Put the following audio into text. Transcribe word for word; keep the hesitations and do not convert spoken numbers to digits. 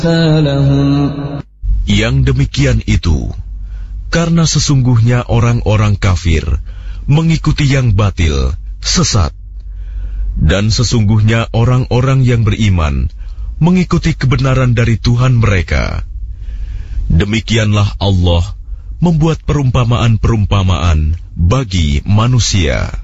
Yang demikian itu karena sesungguhnya orang-orang kafir mengikuti yang batil, sesat. Dan sesungguhnya orang-orang yang beriman mengikuti kebenaran dari Tuhan mereka. Demikianlah Allah membuat perumpamaan-perumpamaan bagi manusia.